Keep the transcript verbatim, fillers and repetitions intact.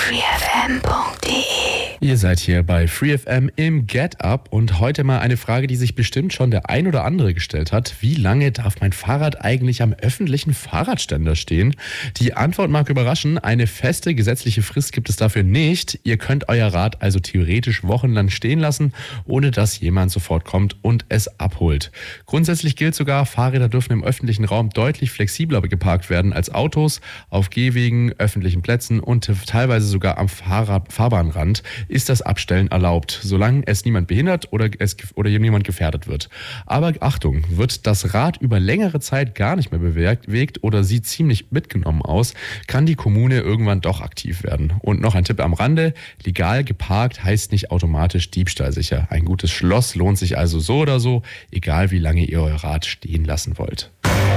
freefm punkt de. Ihr seid hier bei FreeFM im Get Up und heute mal eine Frage, die sich bestimmt schon der ein oder andere gestellt hat. Wie lange darf mein Fahrrad eigentlich am öffentlichen Fahrradständer stehen? Die Antwort mag überraschen. Eine feste gesetzliche Frist gibt es dafür nicht. Ihr könnt euer Rad also theoretisch wochenlang stehen lassen, ohne dass jemand sofort kommt und es abholt. Grundsätzlich gilt sogar, Fahrräder dürfen im öffentlichen Raum deutlich flexibler geparkt werden als Autos, auf Gehwegen, öffentlichen Plätzen und teilweise sogar am Fahrrad- Fahrbahnrand ist das Abstellen erlaubt, solange es niemand behindert oder, es, oder niemand gefährdet wird. Aber Achtung, wird das Rad über längere Zeit gar nicht mehr bewegt oder sieht ziemlich mitgenommen aus, kann die Kommune irgendwann doch aktiv werden. Und noch ein Tipp am Rande, legal geparkt heißt nicht automatisch diebstahlsicher. Ein gutes Schloss lohnt sich also so oder so, egal wie lange ihr euer Rad stehen lassen wollt.